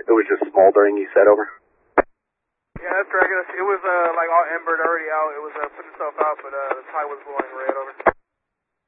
It was just smoldering, you said, over? Yeah, that's correct. It was like all embered already out. It was putting itself out, but the tie was glowing red, over.